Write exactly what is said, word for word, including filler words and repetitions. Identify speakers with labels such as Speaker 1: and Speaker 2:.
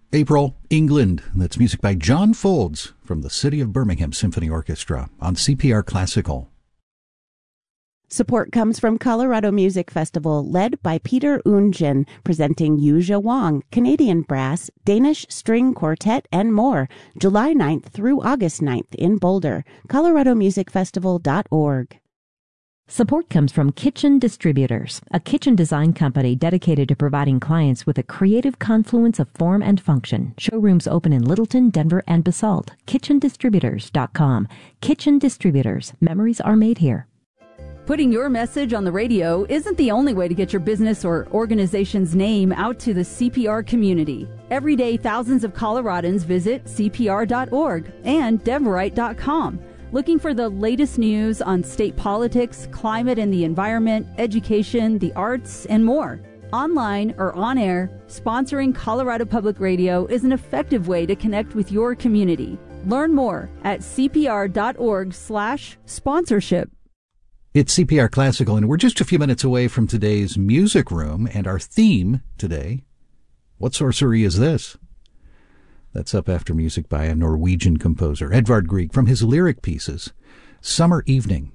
Speaker 1: April, England. That's music by John Folds from the City of Birmingham Symphony Orchestra on C P R Classical.
Speaker 2: Support comes from Colorado Music Festival, led by Peter Oundjian, presenting Yuja Wang, Canadian Brass, Danish String Quartet, and more, July ninth through August ninth in Boulder. colorado music festival dot org.
Speaker 3: Support comes from Kitchen Distributors, a kitchen design company dedicated to providing clients with a creative confluence of form and function. Showrooms open in Littleton, Denver, and Basalt. kitchen distributors dot com. Kitchen Distributors. Memories are made here.
Speaker 4: Putting your message on the radio isn't the only way to get your business or organization's name out to the C P R community. Every day, thousands of Coloradans visit C P R dot org and Deverite dot com, looking for the latest news on state politics, climate and the environment, education, the arts, and more. Online or on air, sponsoring Colorado Public Radio is an effective way to connect with your community. Learn more at C P R dot org slash sponsorship.
Speaker 1: It's C P R Classical, and we're just a few minutes away from today's Music Room, and our theme today, what sorcery is this? That's up after music by a Norwegian composer, Edvard Grieg, from his lyric pieces, Summer Evening.